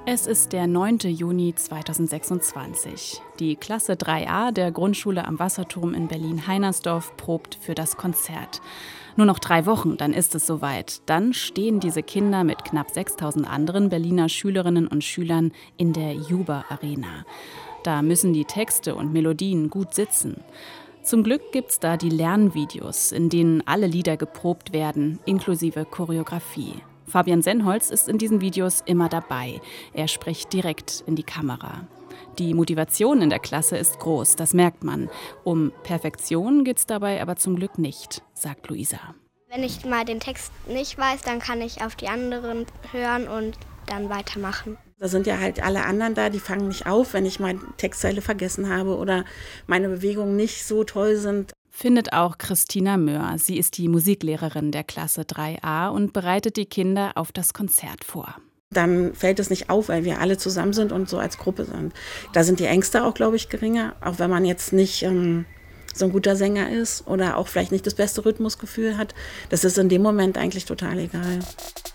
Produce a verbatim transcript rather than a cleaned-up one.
Es ist der neunte Juni zweitausendsechsundzwanzig. Die Klasse drei a der Grundschule am Wasserturm in Berlin-Heinersdorf probt für das Konzert. Nur noch drei Wochen, dann ist es soweit. Dann stehen diese Kinder mit knapp sechstausend anderen Berliner Schülerinnen und Schülern in der Juba Arena. Da müssen die Texte und Melodien gut sitzen. Zum Glück gibt's da die Lernvideos, in denen alle Lieder geprobt werden, inklusive Choreografie. Fabian Sennholz ist in diesen Videos immer dabei. Er spricht direkt in die Kamera. Die Motivation in der Klasse ist groß, das merkt man. Um Perfektion geht's dabei aber zum Glück nicht, sagt Luisa. Wenn ich mal den Text nicht weiß, dann kann ich auf die anderen hören und dann weitermachen. Da sind ja halt alle anderen da, die fangen nicht auf, wenn ich meine Textzeile vergessen habe oder meine Bewegungen nicht so toll sind. Findet auch Christina Möhr. Sie ist die Musiklehrerin der Klasse drei a und bereitet die Kinder auf das Konzert vor. Dann fällt es nicht auf, weil wir alle zusammen sind und so als Gruppe sind. Da sind die Ängste auch, glaube ich, geringer, auch wenn man jetzt nicht ähm, so ein guter Sänger ist oder auch vielleicht nicht das beste Rhythmusgefühl hat. Das ist in dem Moment eigentlich total egal.